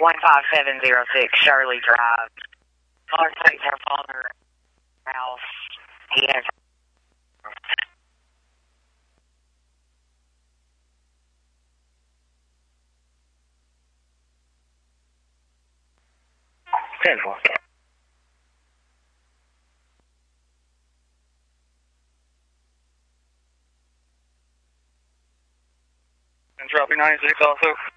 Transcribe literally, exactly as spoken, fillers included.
one five seven zero six Shirley Drive. Caller takes her father house. He has. ten four. And dropping ninety-six also.